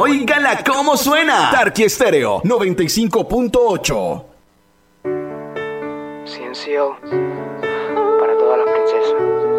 Óigala cómo suena. Tarqui Estéreo 95.8. Ciencio para todas las princesas.